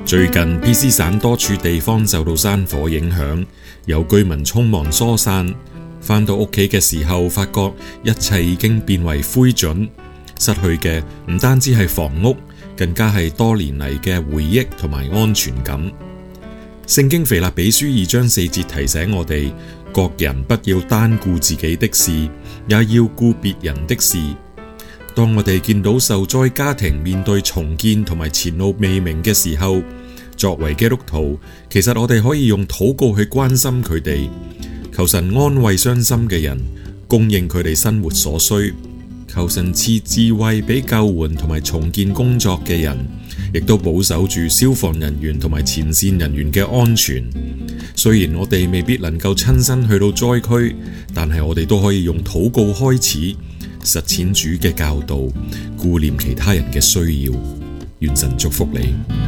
最近 PC 省多處地方受到山火影響，有居民匆忙疏散，返到屋企嘅時候發覺一切已經變為灰燼，失去嘅唔單止係房屋，更加係多年嚟嘅回憶同埋安全感。聖經腓立比書2章4節提醒我哋，各人不要單顧自己的事，也要顧別人的事。當我哋見到受災家庭面對重建同埋前路未明嘅時候，作為基督徒，其實我哋可以用禱告去關心佢哋，求神安慰傷心嘅人，供應佢哋生活所需，求神賜智慧俾救援同埋重建工作嘅人，亦都保守住消防人員同埋前線人員嘅安全。雖然我哋未必能夠親身去到災區，但係我哋都可以用禱告開始，實踐主嘅教導，顧念其他人嘅需要。願神祝福你。